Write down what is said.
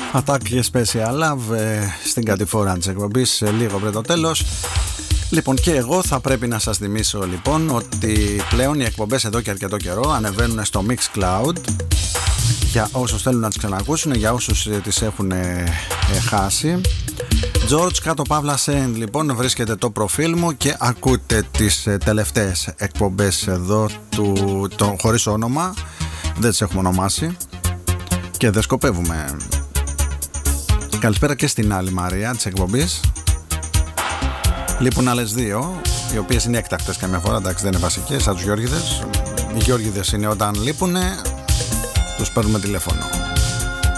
Attack και Special Love στην κατηφόρα της εκπομπής λίγο πριν το τέλος. Λοιπόν, και εγώ θα πρέπει να σας θυμίσω λοιπόν ότι πλέον οι εκπομπές εδώ και αρκετό καιρό ανεβαίνουν στο Mixcloud για όσους θέλουν να τις ξανακούσουν, για όσους τις έχουν χάσει. George κάτω παύλα Send, λοιπόν, βρίσκεται το προφίλ μου και ακούτε τις τελευταίες εκπομπές εδώ χωρίς όνομα. Δεν τις έχουμε ονομάσει και δεν σκοπεύουμε. Καλησπέρα και στην άλλη Μαρία της εκπομπής. Λείπουν άλλες δύο, οι οποίες είναι έκτακτες καμιά φορά, εντάξει, δεν είναι βασικές, σαν τους Γιώργηδες. Οι Γιώργηδες είναι όταν λείπουνε, τους παίρνουμε τηλέφωνο.